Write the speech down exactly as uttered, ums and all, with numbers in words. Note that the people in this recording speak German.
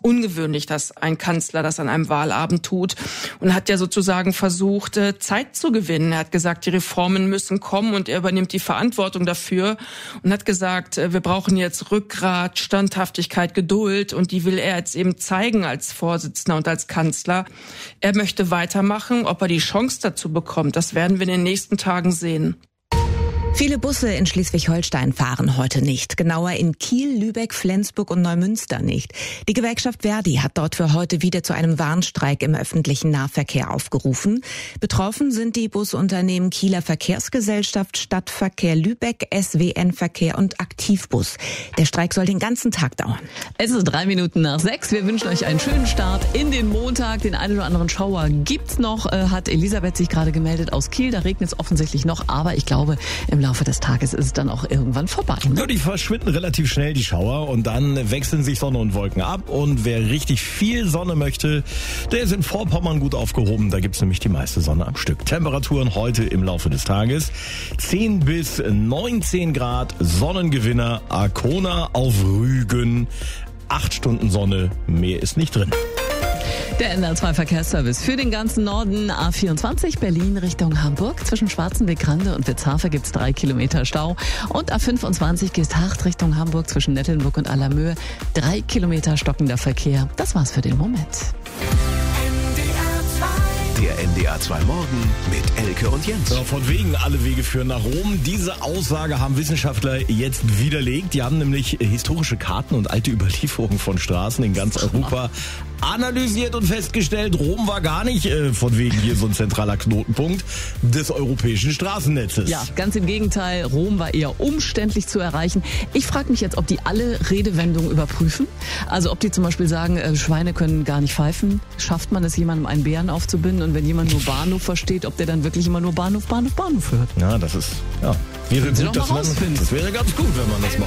ungewöhnlich, dass ein Kanzler das an einem Wahlabend tut, und hat ja sozusagen versucht, Zeit zu gewinnen. Er hat gesagt, die Reformen müssen kommen und er übernimmt die Verantwortung dafür und hat gesagt, wir brauchen jetzt Rückgrat, Standhaftigkeit, Geduld, und die will er jetzt eben zeigen als Vorsitzender und als Kanzler. Er möchte weitermachen. Ob er die Chance dazu bekommt, das werden wir in den nächsten Tagen sehen. Viele Busse in Schleswig-Holstein fahren heute nicht. Genauer in Kiel, Lübeck, Flensburg und Neumünster nicht. Die Gewerkschaft Verdi hat dort für heute wieder zu einem Warnstreik im öffentlichen Nahverkehr aufgerufen. Betroffen sind die Busunternehmen Kieler Verkehrsgesellschaft, Stadtverkehr Lübeck, S W N Verkehr und Aktivbus. Der Streik soll den ganzen Tag dauern. Es ist drei Minuten nach sechs. Wir wünschen euch einen schönen Start in den Montag. Den einen oder anderen Schauer gibt's noch, äh, hat Elisabeth sich gerade gemeldet aus Kiel. Da regnet es offensichtlich noch, aber ich glaube, im Laufe des Tages ist es dann auch irgendwann vorbei. Ne? Ja, die verschwinden relativ schnell, die Schauer, und dann wechseln sich Sonne und Wolken ab. Und wer richtig viel Sonne möchte, der ist in Vorpommern gut aufgehoben. Da gibt's nämlich die meiste Sonne am Stück. Temperaturen heute im Laufe des Tages zehn bis neunzehn Grad, Sonnengewinner Arkona auf Rügen. Acht Stunden Sonne, mehr ist nicht drin. Der N R zwei Verkehrsservice für den ganzen Norden. A vierundzwanzig Berlin Richtung Hamburg. Zwischen Schwarzenbeck-Grande und Witzhafe gibt's drei Kilometer Stau. Und A fünfundzwanzig Geesthacht Richtung Hamburg zwischen Nettelnburg und Allermöhe. Drei Kilometer stockender Verkehr. Das war's für den Moment. Der N D R zwei Morgen mit Elke und Jens. Ja, von wegen alle Wege führen nach Rom. Diese Aussage haben Wissenschaftler jetzt widerlegt. Die haben nämlich historische Karten und alte Überlieferungen von Straßen in ganz Europa analysiert und festgestellt, Rom war gar nicht äh, von wegen hier so ein zentraler Knotenpunkt des europäischen Straßennetzes. Ja, ganz im Gegenteil. Rom war eher umständlich zu erreichen. Ich frage mich jetzt, ob die alle Redewendungen überprüfen. Also ob die zum Beispiel sagen, äh, Schweine können gar nicht pfeifen. Schafft man es, jemandem einen Bären aufzubinden? Und wenn jemand nur Bahnhof versteht, ob der dann wirklich immer nur Bahnhof, Bahnhof, Bahnhof hört? Ja, das ist, ja, wäre Sie gut, doch mal dass man, das wäre ganz gut, wenn man das macht.